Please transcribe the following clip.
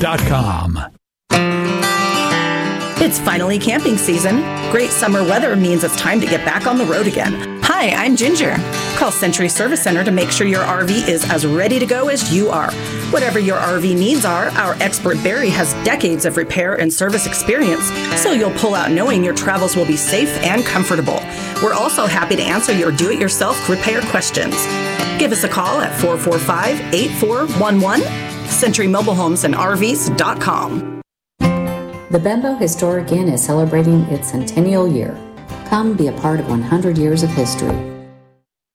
It's finally camping season. Great summer weather means it's time to get back on the road again. Hi, I'm Ginger. Call Century Service Center to make sure your RV is as ready to go as you are. Whatever your RV needs are, our expert Barry has decades of repair and service experience, so you'll pull out knowing your travels will be safe and comfortable. We're also happy to answer your do-it-yourself repair questions. Give us a call at 445-8411, CenturyMobileHomesandRVs.com. The Bembo Historic Inn is celebrating its centennial year. Come be a part of 100 years of history.